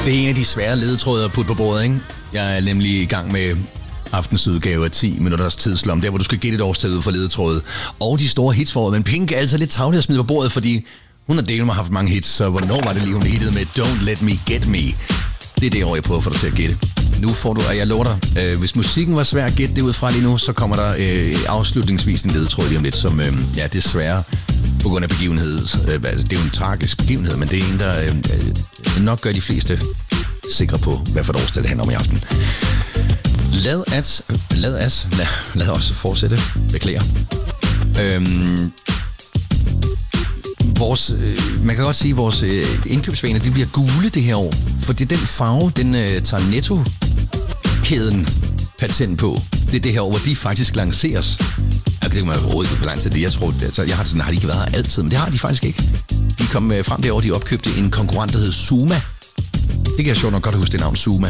Det er en af de svære ledetråde at putte på bordet, ikke? Jeg er nemlig i gang med aftens udgave af 10 minutters tidslom, der hvor du skal gætte et årstal for ledetråde. Og de store hits for året, men Pink er altså lidt tavlig at smide på bordet, fordi hun har delt mig haft mange hits, så hvornår var det lige, hun hittede med Don't Let Me Get Me? Det er det år, jeg prøver at få dig til at gætte. Nu får du, og jeg lover dig, hvis musikken var svær at gætte det ud fra lige nu, så kommer der afslutningsvis en ledetråd lige om lidt, som desværre på grund af begivenhed. Det er jo en tragisk begivenhed, men det er en, der nok gør de fleste sikre på, hvad for et årstal det handler om i aften. Lad os fortsætte. Beklager. Man kan godt sige, at vores indkøbsvaner, de bliver gule det her år. For det er den farve, den tager Netto-kæden patent på. Det er det her år, hvor de faktisk lanceres. Det kan man overhovedet ikke belange til det. Jeg tror, jeg har det sådan, har de ikke været her altid, men det har de faktisk ikke. De kom frem det år, de opkøbte en konkurrent, der hed Zuma. Det kan jeg sjovt nok godt huske, det navn Zuma.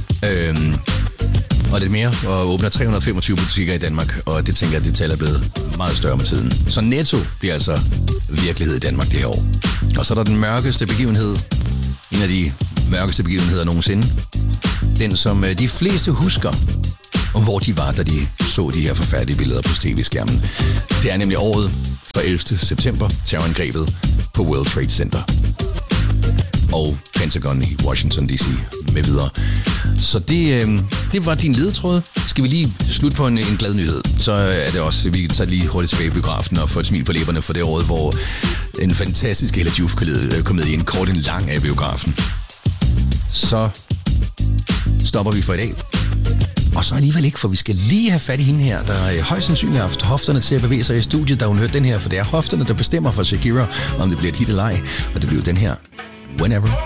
Og det er mere, og åbner 325 butikker i Danmark, og det tænker jeg, at det tal er blevet meget større med tiden. Så Netto bliver altså virkelighed i Danmark det her år. Og så er der den mørkeste begivenhed, en af de mørkeste begivenheder nogensinde. Den, som de fleste husker, og hvor de var, da de så de her forfærdelige billeder på tv-skærmen. Det er nemlig året for 11. september, terrorangrebet på World Trade Center. Og Pentagon i Washington D.C. med videre. Så det var din ledetråd. Skal vi lige slutte på en glad nyhed, så er det også, vi tager lige hurtigt tilbage i biografen og får et smil på læberne for det år, hvor en fantastisk Hella Joof-komedie, en kort en lang af biografen. Så stopper vi for i dag. Og så alligevel ikke, for vi skal lige have fat i hende her, der højst sandsynligt har haft hofterne til at bevæge sig i studiet, da hun hørte den her, for det er hofterne, der bestemmer for Shakira, om det bliver et hit eller ej. Og det bliver den her, Whenever